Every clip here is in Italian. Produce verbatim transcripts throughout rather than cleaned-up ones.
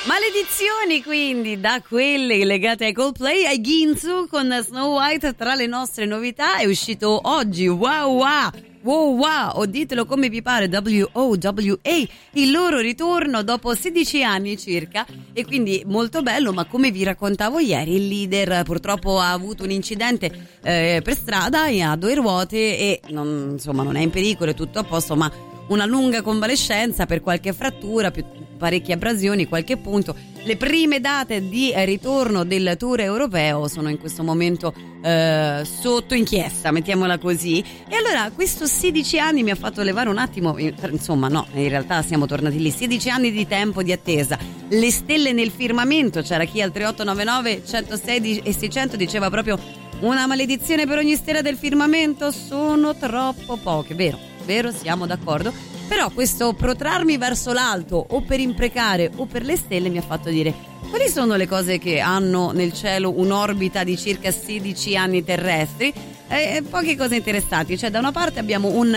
Maledizioni, quindi, da quelle legate ai Coldplay ai Ginsu con Snow White. Tra le nostre novità è uscito oggi Wow Wow Wow Wow, o ditelo come vi pare, W O W A, il loro ritorno dopo sedici anni circa, e quindi molto bello. Ma come vi raccontavo ieri, il leader purtroppo ha avuto un incidente eh, per strada a due ruote e non, insomma non è in pericolo, è tutto a posto, ma una lunga convalescenza per qualche frattura, più parecchie abrasioni, qualche punto. Le prime date di ritorno del tour europeo sono in questo momento eh, sotto inchiesta, mettiamola così. E allora questo sedici anni mi ha fatto levare un attimo, insomma no, in realtà siamo tornati lì, sedici anni di tempo di attesa. Le stelle nel firmamento, c'era chi al tre otto nove nove centosei e seicento diceva proprio una maledizione per ogni stella del firmamento, sono troppo poche, vero, vero, siamo d'accordo. Però questo protrarmi verso l'alto o per imprecare o per le stelle mi ha fatto dire quali sono le cose che hanno nel cielo un'orbita di circa sedici anni terrestri. E poche cose interessanti, cioè da una parte abbiamo un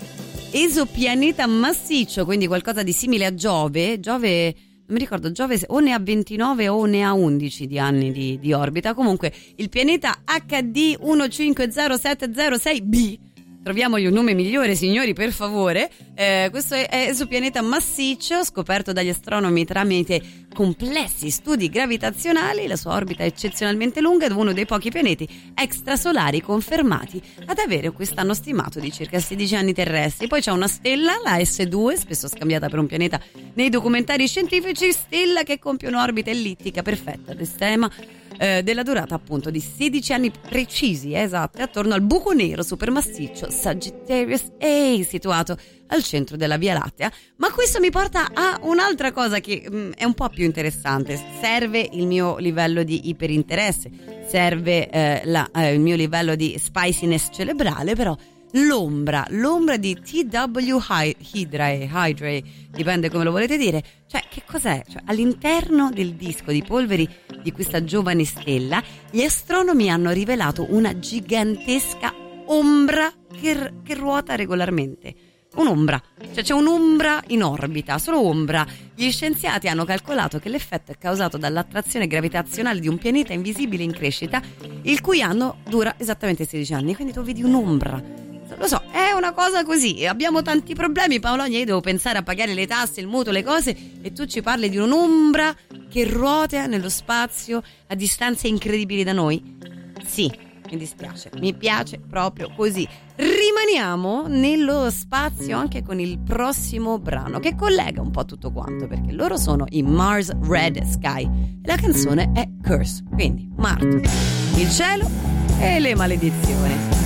esopianeta massiccio, quindi qualcosa di simile a Giove. Giove, non mi ricordo, Giove o ne ha ventinove o ne ha undici di anni di, di orbita. Comunque il pianeta H D uno cinque zero sette zero sei b. Troviamogli un nome migliore, signori, per favore. Eh, questo è esopianeta massiccio, scoperto dagli astronomi tramite complessi studi gravitazionali. La sua orbita è eccezionalmente lunga ed è uno dei pochi pianeti extrasolari confermati ad avere quest'anno stimato di circa sedici anni terrestri. Poi c'è una stella, la S due, spesso scambiata per un pianeta nei documentari scientifici, stella che compie un'orbita ellittica perfetta, d'estrema eh, della durata appunto di sedici anni precisi, esatto, attorno al buco nero supermassiccio Sagittarius A, situato al centro della Via Lattea. Ma questo mi porta a un'altra cosa che mh, è un po' più interessante. Serve il mio livello di iperinteresse, serve eh, la, eh, il mio livello di spiciness cerebrale, però l'ombra, l'ombra di T W Hydrae, Hydrae, dipende come lo volete dire. Cioè, che cos'è? Cioè, all'interno del disco di polveri di questa giovane stella, gli astronomi hanno rivelato una gigantesca ombra che, che ruota regolarmente. Un'ombra, cioè c'è un'ombra in orbita, solo ombra. Gli scienziati hanno calcolato che l'effetto è causato dall'attrazione gravitazionale di un pianeta invisibile in crescita, il cui anno dura esattamente sedici anni. Quindi tu vedi un'ombra. Lo so, è una cosa così. Abbiamo tanti problemi, Paolonia. Io devo pensare a pagare le tasse, il mutuo, le cose, e tu ci parli di un'ombra che ruota nello spazio a distanze incredibili da noi? Sì. Mi dispiace, mi piace proprio così. Rimaniamo nello spazio anche con il prossimo brano che collega un po' tutto quanto, perché loro sono i Mars Red Sky e la canzone è Curse, quindi Marte, il cielo e le maledizioni.